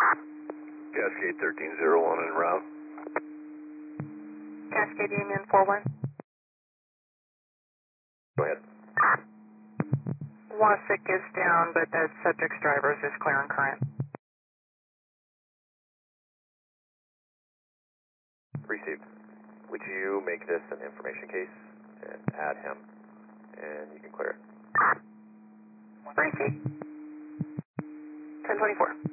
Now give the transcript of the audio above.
Cascade 1301 en route. Cascade Union 41. Go ahead. Wasik is down, but the subject's drivers is clear and current. Received. Would you make this an information case and add him, and you can clear it. Received. 1024.